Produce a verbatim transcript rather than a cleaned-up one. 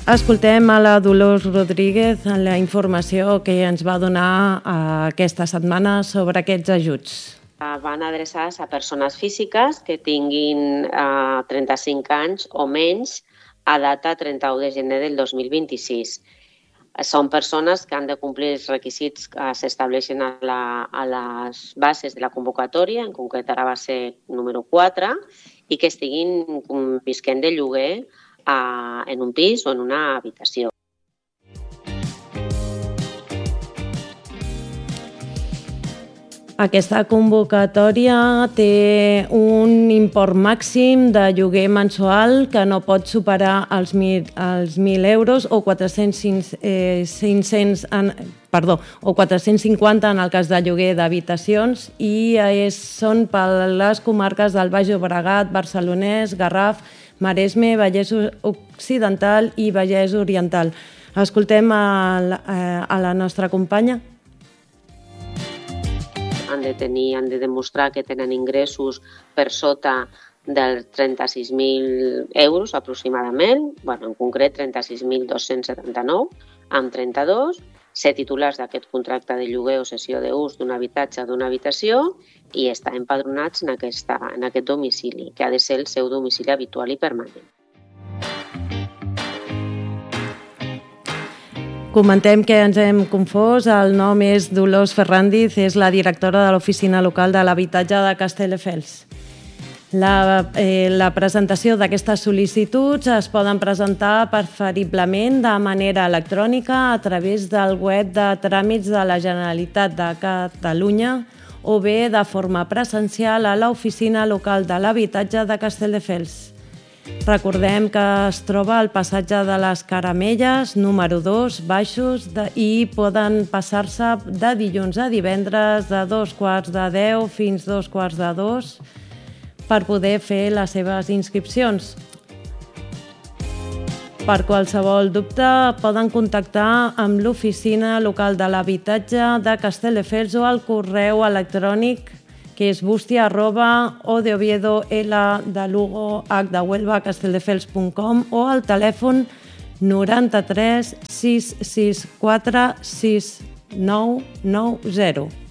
Escoltem a la Dolors Rodríguez la informació que ens va donar aquesta setmana sobre aquests ajuts. Van adreçats a persones físiques que tinguin eh, trenta-cinc anys o menys a data trenta-u de gener del dos mil vint-i-sis. Són persones que han de complir els requisits que s'estableixen a, la, a les bases de la convocatòria, en concret a la base número quatre, i que estiguin visquent de lloguer a, en un pis o en una habitació. Aquesta convocatòria té un import màxim de lloguer mensual que no pot superar els mil euros o quatre-cents cinquanta en el cas de lloguer d'habitacions i és, són per les comarques del Baix Llobregat, Barcelonès, Garraf, Maresme, Vallès Occidental i Vallès Oriental. Escoltem a la, a la nostra companya. Han de tenir, han de demostrar que tenen ingressos per sota dels trenta-sis mil euros aproximadament, bueno, en concret trenta-sis mil dos-cents setanta-nou amb trenta-dos, ser titulars d'aquest contracte de lloguer o cessió d'ús d'un habitatge o d'una habitació i estar empadronats en, aquesta, en aquest domicili, que ha de ser el seu domicili habitual i permanent. Comentem que ens hem confós, el nom és Dolors Ferrandiz, és la directora de l'Oficina Local de l'Habitatge de Castelldefels. La, eh, la presentació d'aquestes sol·licituds es poden presentar preferiblement de manera electrònica a través del web de tràmits de la Generalitat de Catalunya o bé de forma presencial a l'Oficina Local de l'Habitatge de Castelldefels. Recordem que es troba al passatge de les Caramelles, número dos, baixos, de, i poden passar-se de dilluns a divendres de dos quarts de deu fins dos quarts de dos per poder fer les seves inscripcions. Per qualsevol dubte poden contactar amb l'Oficina Local de l'Habitatge de Castelldefels o al correu electrònic que és bustia arroba o de Oviedo l de Lugo h de Huelva castelldefels punt com o al telèfon noranta-tres sis sis quatre sis nou nou zero.